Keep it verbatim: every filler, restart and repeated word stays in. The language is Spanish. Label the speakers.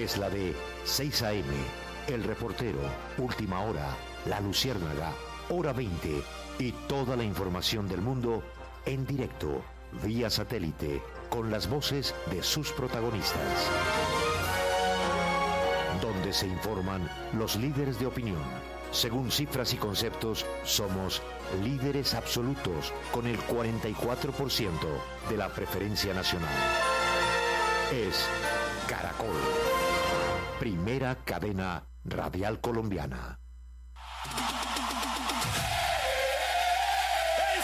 Speaker 1: es la de seis a eme, El Reportero, Última Hora, La Luciérnaga, Hora veinte y toda la información del mundo en directo, vía satélite, con las voces de sus protagonistas. Donde se informan los líderes de opinión. Según cifras y conceptos, somos líderes absolutos con el cuarenta y cuatro por ciento de la preferencia nacional. Es Caracol, primera cadena radial colombiana.